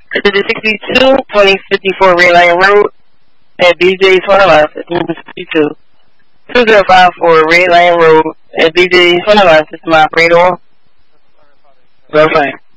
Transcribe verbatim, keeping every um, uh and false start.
This is sixty-two twenty fifty-four Red Lane Road at B J's Wonderland System. sixty-two two zero five four Red Lane Road at B J's Wonderland System operator. Well, fine.